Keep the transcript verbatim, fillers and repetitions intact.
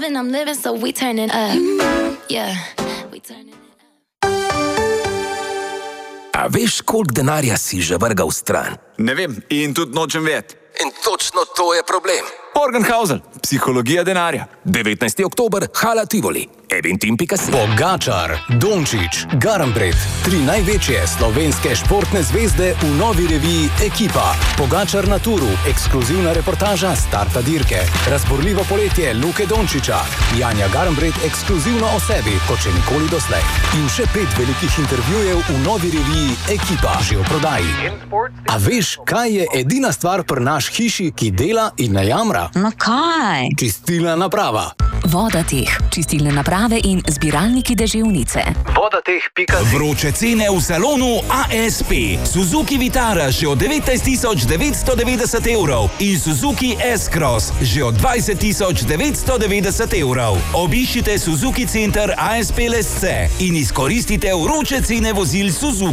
loving, I'm living, so we turning up. Yeah, we turning it up. A veš, koliko denarja si že vrgal stran? Ne vem, in tudi nočem vedeti. In točno to je problem. Morgenhausen, psihologija denarja. devetnajsti oktober, Hala Tivoli. Eventim pika si. Pogačar, Dončić, Garnbret, tri največje slovenske športne zvezde v novi reviji Ekipa. Pogačar na turu, ekskluzivna reportaža starta dirke. Razborljivo poletje Luke Dončića. Janja Garnbret ekskluzivno o sebi, kot še nikoli doslej. In še pet velikih intervjujev v novi reviji Ekipa, že v prodaji. A veš, kaj je edina stvar pri naš hiši, ki dela in ne jamra? No kaj? Čistilna naprava. Vodateh, čistilne naprave in zbiralniki deževnice. Vroče cene v salonu A S P. Suzuki Vitara že od devetnajst tisoč devetsto devetdeset evrov in Suzuki S-Cross že od dvajset tisoč devetsto devetdeset evrov. Obiščite Suzuki Center A S P Lesce in izkoristite vroče cene vozil Suzuki.